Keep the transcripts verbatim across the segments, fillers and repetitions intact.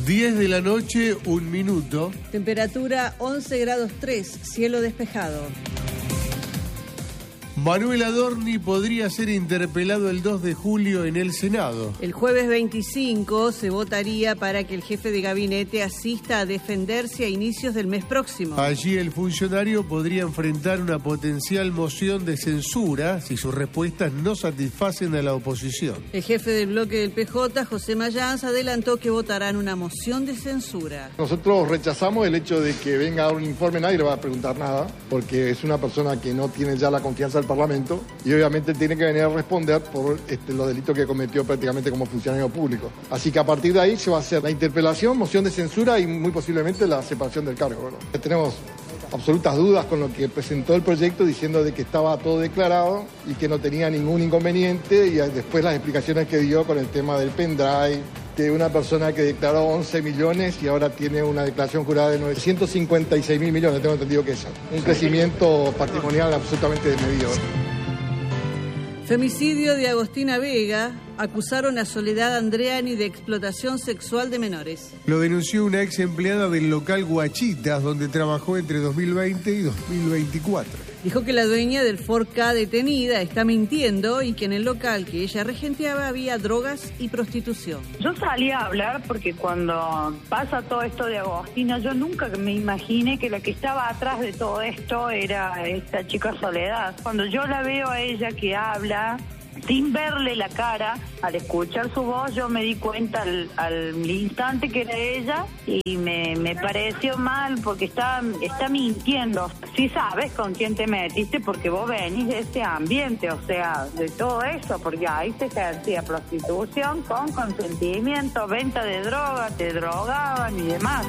diez de la noche, un minuto. Temperatura once grados tres, cielo despejado. Manuel Adorni podría ser interpelado el dos de julio en el Senado. El jueves veinticinco se votaría para que el jefe de gabinete asista a defenderse a inicios del mes próximo. Allí el funcionario podría enfrentar una potencial moción de censura si sus respuestas no satisfacen a la oposición. El jefe del bloque del P J, José Mayans, adelantó que votarán una moción de censura. Nosotros rechazamos el hecho de que venga a dar un informe, nadie le va a preguntar nada, porque es una persona que no tiene ya la confianza del Parlamento y obviamente tiene que venir a responder por este, los delitos que cometió prácticamente como funcionario público. Así que a partir de ahí se va a hacer la interpelación, moción de censura y muy posiblemente la separación del cargo, ¿verdad? Tenemos absolutas dudas con lo que presentó el proyecto diciendo de que estaba todo declarado y que no tenía ningún inconveniente, y después las explicaciones que dio con el tema del pendrive, de una persona que declaró once millones y ahora tiene una declaración jurada de novecientos cincuenta y seis mil millones, tengo entendido que es un crecimiento patrimonial absolutamente desmedido. Femicidio de Agostina Vega. Acusaron a Soledad Andreani de explotación sexual de menores. Lo denunció una ex empleada del local Guachitas, donde trabajó entre dos mil veinte y dos mil veinticuatro. Dijo que la dueña del Ford Ka detenida está mintiendo y que en el local que ella regenteaba había drogas y prostitución. Yo salí a hablar porque cuando pasa todo esto de Agostina, yo nunca me imaginé que la que estaba atrás de todo esto era esta chica Soledad. Cuando yo la veo a ella que habla sin verle la cara, al escuchar su voz yo me di cuenta al, al instante que era ella y me, me pareció mal porque está, está mintiendo. Sí sabes con quién te metiste porque vos venís de ese ambiente, o sea, de todo eso, porque ahí se ejercía prostitución con consentimiento, venta de drogas, te drogaban y demás.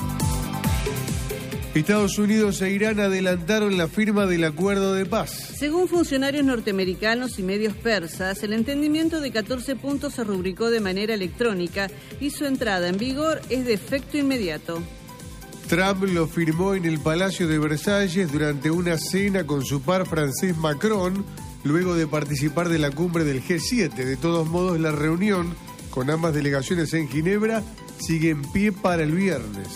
Estados Unidos e Irán adelantaron la firma del acuerdo de paz. Según funcionarios norteamericanos y medios persas, el entendimiento de catorce puntos se rubricó de manera electrónica y su entrada en vigor es de efecto inmediato. Trump lo firmó en el Palacio de Versalles durante una cena con su par francés Macron, luego de participar de la cumbre del G siete. De todos modos, la reunión con ambas delegaciones en Ginebra sigue en pie para el viernes.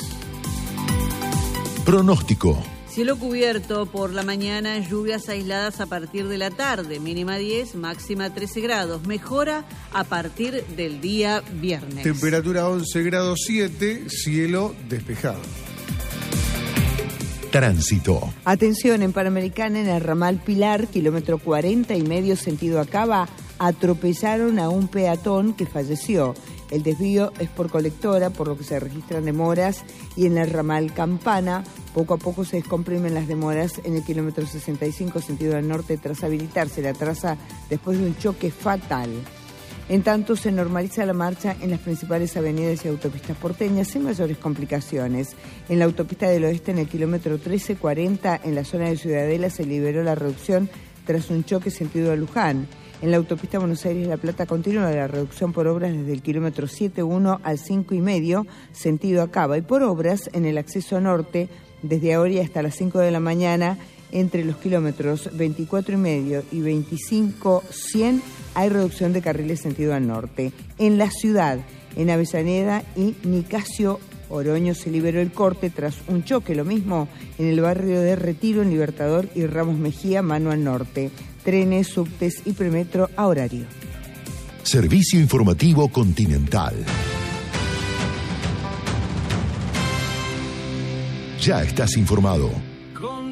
Pronóstico. Cielo cubierto por la mañana, lluvias aisladas a partir de la tarde, mínima diez, máxima trece grados. Mejora a partir del día viernes. Temperatura once grados siete, cielo despejado. Tránsito. Atención, en Panamericana, en el ramal Pilar, kilómetro cuarenta y medio sentido Acaba, atropellaron a un peatón que falleció. El desvío es por colectora, por lo que se registran demoras, y en el ramal Campana, poco a poco se descomprimen las demoras en el kilómetro sesenta y cinco sentido al norte tras habilitarse la traza después de un choque fatal. En tanto, se normaliza la marcha en las principales avenidas y autopistas porteñas sin mayores complicaciones. En la autopista del oeste, en el kilómetro trece cuarenta, en la zona de Ciudadela, se liberó la reducción tras un choque sentido a Luján. En la autopista Buenos Aires-La Plata continúa la reducción por obras desde el kilómetro siete uno al cinco y medio, sentido Acaba, y por obras en el acceso norte, desde ahora y hasta las cinco de la mañana, entre los kilómetros veinticuatro y medio y veinticinco cien, hay reducción de carriles sentido al norte. En la ciudad, en Avellaneda y Nicasio Oroño, se liberó el corte tras un choque, lo mismo en el barrio de Retiro, en Libertador y Ramos Mejía, mano al norte. Trenes, subtes y premetro a horario. Servicio Informativo Continental. Ya estás informado.